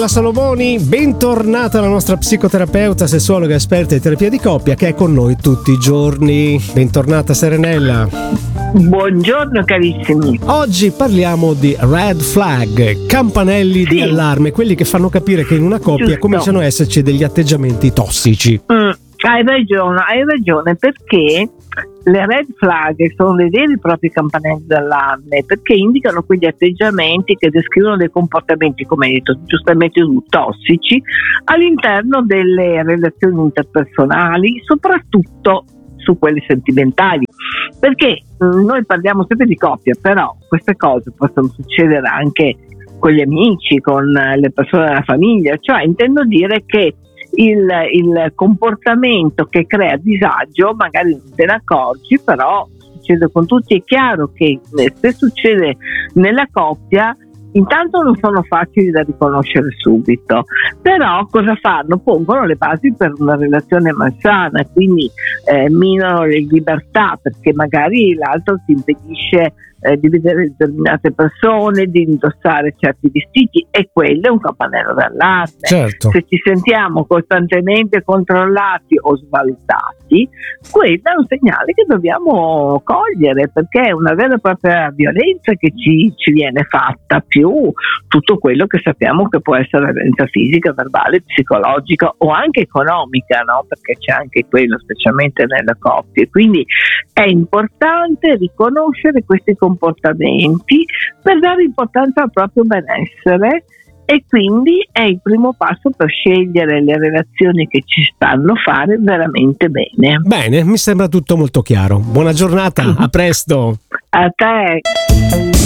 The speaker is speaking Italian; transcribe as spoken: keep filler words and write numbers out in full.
La Salomoni, bentornata la nostra psicoterapeuta, sessuologa esperta di terapia di coppia che è con noi tutti i giorni. Bentornata Serenella. Buongiorno carissimi. Oggi parliamo di red flag, campanelli sì. di allarme, quelli che fanno capire che in una coppia Giusto. cominciano a esserci degli atteggiamenti tossici. Mm, hai ragione, hai ragione perché le red flag sono dei veri e propri campanelli d'allarme, perché indicano quegli atteggiamenti che descrivono dei comportamenti, come hai detto giustamente tu, tossici all'interno delle relazioni interpersonali, soprattutto su quelle sentimentali, perché noi parliamo sempre di coppia, però queste cose possono succedere anche con gli amici, con le persone della famiglia, cioè intendo dire che Il, il comportamento che crea disagio magari non te ne accorgi, però succede con tutti. È chiaro che se succede nella coppia intanto non sono facili da riconoscere subito, però cosa fanno? Pongono le basi per una relazione malsana, quindi eh, minano le libertà, perché magari l'altro ti impedisce Eh, di vedere determinate persone, di indossare certi vestiti, e quello è un campanello d'allarme. Certo. Se ci sentiamo costantemente controllati o svalutati, quello è un segnale che dobbiamo cogliere, perché è una vera e propria violenza che ci, ci viene fatta, più tutto quello che sappiamo che può essere violenza fisica, verbale, psicologica o anche economica, no? Perché c'è anche quello, specialmente nelle coppie. Quindi è importante riconoscere questi comportamenti per dare importanza al proprio benessere, e quindi è il primo passo per scegliere le relazioni che ci stanno fare veramente bene. Bene, mi sembra tutto molto chiaro. Buona giornata, a presto. A te.